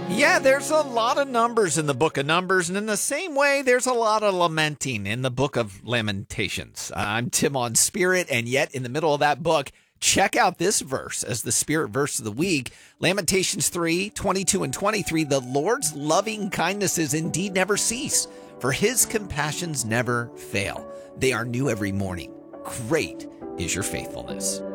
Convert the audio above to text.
Yeah, there's a lot of numbers in the book of Numbers, and in the same way, there's a lot of lamenting in the book of Lamentations. I'm Tim on Spirit, and yet in the middle of that book, check out this verse as the Spirit verse of the week. Lamentations 3:22 and 23, the Lord's loving kindnesses indeed never cease, for his compassions never fail. They are new every morning. Great is your faithfulness.